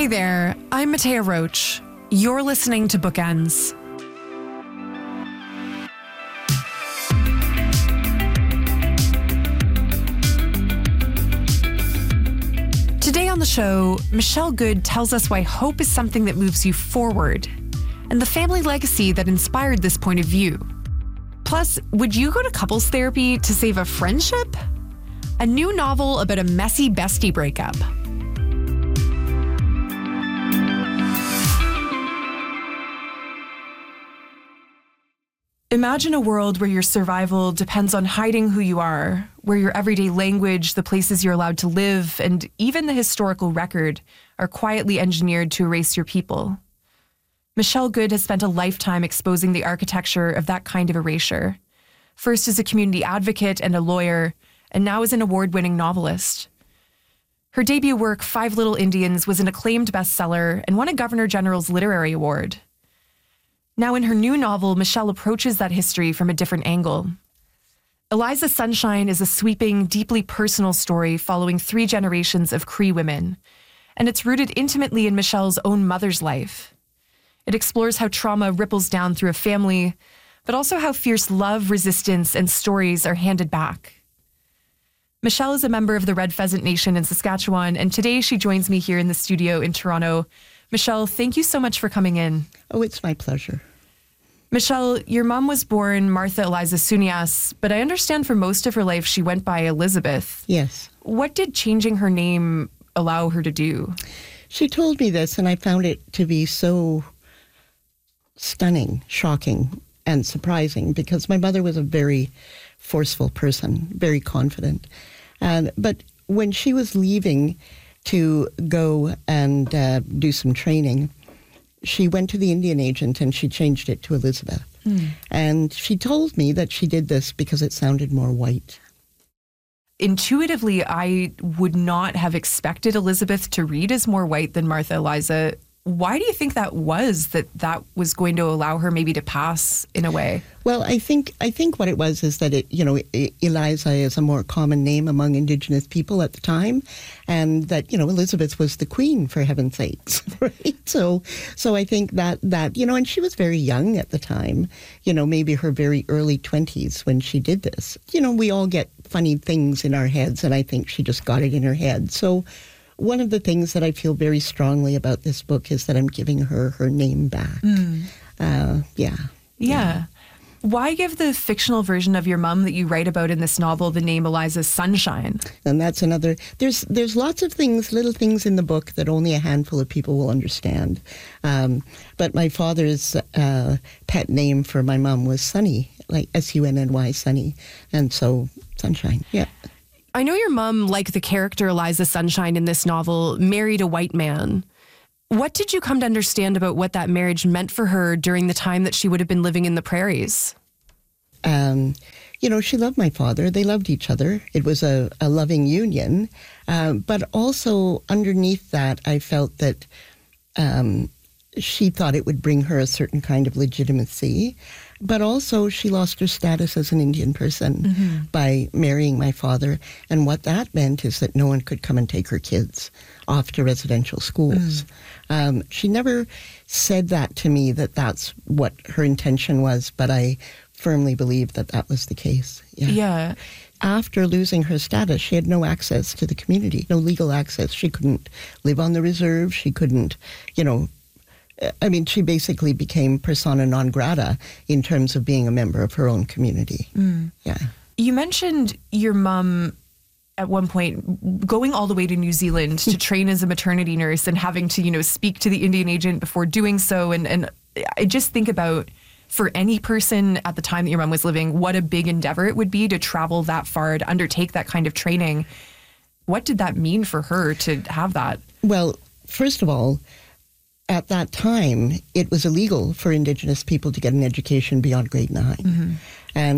Hey there, I'm Matea Roach. You're listening to Bookends. Today on the show, Michelle Good tells us why hope is something that moves you forward, and the family legacy that inspired this point of view. Plus, would you go to couples therapy to save a friendship? A new novel about a messy bestie breakup. Imagine a world where your survival depends on hiding who you are, where your everyday language, the places you're allowed to live, and even the historical record are quietly engineered to erase your people. Michelle Good has spent a lifetime exposing the architecture of that kind of erasure, first as a community advocate and a lawyer, and now as an award-winning novelist. Her debut work, Five Little Indians, was an acclaimed bestseller and won a Governor General's Literary Award. Now in her new novel, Michelle approaches that history from a different angle. Eliza Sunshine is a sweeping, deeply personal story following 3 generations of Cree women, and it's rooted intimately in Michelle's own mother's life. It explores how trauma ripples down through a family, but also how fierce love, resistance, and stories are handed back. Michelle is a member of the Red Pheasant Nation in Saskatchewan, and today she joins me here in the studio in Toronto. Michelle, thank you so much for coming in. Oh, it's my pleasure. Michelle, your mom was born Martha Eliza Sunias, but I understand for most of her life she went by Elizabeth. Yes. What did changing her name allow her to do? She told me this, and I found it to be so stunning, shocking, and surprising, because my mother was a very forceful person, very confident. But when she was leaving to go and do some training, she went to the Indian agent and she changed it to Elizabeth. And she told me that she did this because it sounded more white. Intuitively, I would not have expected Elizabeth to read as more white than Martha Eliza. Why do you think that was going to allow her maybe to pass in a way? Well, I think what it was is that Eliza is a more common name among Indigenous people at the time, and that Elizabeth was the queen, for heaven's sakes, right? So I think that and she was very young at the time, maybe her very early 20s when she did this. We all get funny things in our heads, and I think she just got it in her head. So one of the things that I feel very strongly about this book is that I'm giving her name back. Yeah. Why give the fictional version of your mom that you write about in this novel the name Eliza Sunshine? And that's another. There's lots of things, little things in the book that only a handful of people will understand. But my father's pet name for my mom was Sunny, like Sunny, Sunny, and so Sunshine. Yeah. I know your mom, like the character Eliza Sunshine in this novel, married a white man. What did you come to understand about what that marriage meant for her during the time that she would have been living in the prairies? She loved my father. They loved each other. It was a loving union. But also underneath that, I felt that she thought it would bring her a certain kind of legitimacy. But also she lost her status as an Indian person by marrying my father. And what that meant is that no one could come and take her kids off to residential schools. She never said that to me, that that's what her intention was, but I firmly believe that was the case. Yeah. After losing her status, she had no access to the community, no legal access. She couldn't live on the reserve. She couldn't, she basically became persona non grata in terms of being a member of her own community. Yeah. You mentioned your mom at one point going all the way to New Zealand to train as a maternity nurse and having to, speak to the Indian agent before doing so. And I just think about, for any person at the time that your mom was living, what a big endeavor it would be to travel that far, to undertake that kind of training. What did that mean for her to have that? Well, first of all, at that time, it was illegal for Indigenous people to get an education beyond grade 9.